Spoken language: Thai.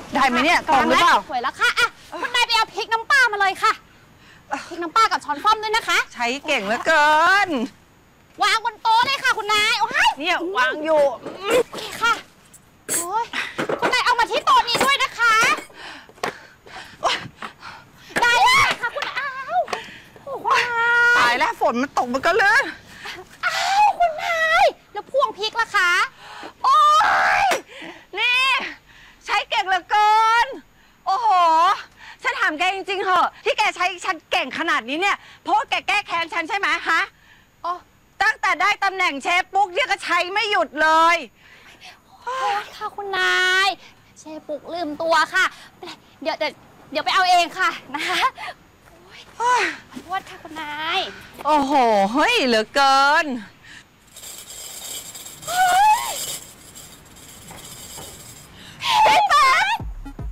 ได้ไหมเนี่ยตรงหรือเปล่าสวยแล้วค่ะอ่ะคุณนายไปเอาพริกน้ำปลามาเลยค่ะพริกน้ำปลากับช้อนส้อมด้วยนะคะใช้เก่งเหลือเกินวางบนโต๊ะเลยค่ะคุณนายโอ้ยเนี่ยวางอยู่โอเคค่ะโอ้ยคุณนายเอามาที่โต๊ะนี้ด้วยนะคะได้เลยค่ะคุณอ้าวคุณนายตายแล้วฝนมันตกมันก็เลยอ้าวคุณนายแล้วพวงพริกล่ะคะโอ๊ยนี่ใช้เก่งเหลือเกินโอ้โหฉันถามแกจริงๆเหอะที่แกใช้ฉันเก่งขนาดนี้เนี่ยเพราะว่าแกแก้แค้นฉันใช่ไหมฮะอ๋อตั้งแต่ได้ตำแหน่งเชฟปุ๊กเนี่ยก็ใช้ไม่หยุดเลยโอ้ยค่ะคุณนายเชฟปุกลืมตัวค่ะเดี๋ยวไปเอาเองค่ะนะคะโอ้ยขอโทษค่ะคุณนายโอ้โหเฮ้ยเหลือเกิน